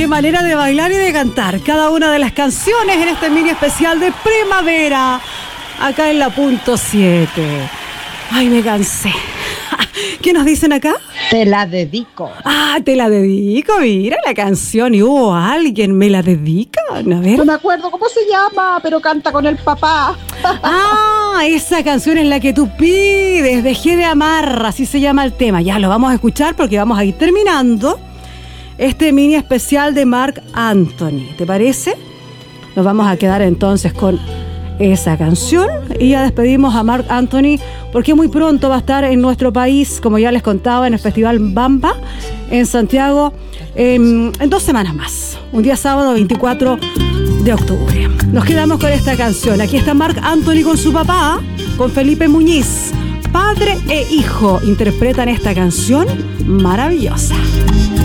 qué manera de bailar y de cantar cada una de las canciones en este mini especial de primavera, acá en la punto 7. Ay, me cansé. ¿Qué nos dicen acá? Te la dedico. Ah, te la dedico, mira la canción. ¿Y hubo alguien me la dedica? A ver. No me acuerdo cómo se llama, pero canta con el papá. Ah, esa canción es la que tú pides, Dejé de amar, así se llama el tema. Ya lo vamos a escuchar porque vamos a ir terminando este mini especial de Marc Anthony. ¿Te parece? Nos vamos a quedar entonces con esa canción y ya despedimos a Marc Anthony porque muy pronto va a estar en nuestro país, como ya les contaba, en el Festival Bamba en Santiago en 2 semanas más, un día sábado 24 de octubre. Nos quedamos con esta canción. Aquí está Marc Anthony con su papá, con Felipe Muñiz. Padre e hijo interpretan esta canción maravillosa.